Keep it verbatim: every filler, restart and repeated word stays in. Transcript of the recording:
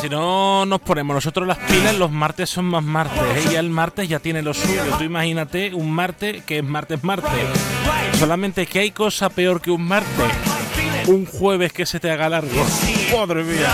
si no nos ponemos nosotros las pilas, los martes son más martes. ¿eh? Ya el martes ya tiene lo suyo. Tú imagínate un martes que es martes, martes. Solamente que hay cosa peor que un martes. Un jueves que se te haga largo. Madre mía.